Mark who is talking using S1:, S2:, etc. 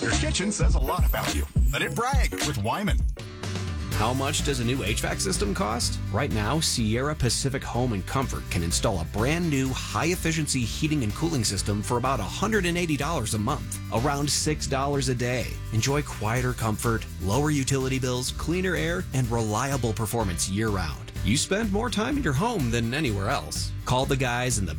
S1: Your kitchen says a lot about you. Let it brag with Wyman.
S2: How much does a new HVAC system cost? Right now, Sierra Pacific Home and Comfort can install a brand new high-efficiency heating and cooling system for about $180 a month, around $6 a day. Enjoy quieter comfort, lower utility bills, cleaner air, and reliable performance year-round. You spend more time in your home than anywhere else. Call the guys in the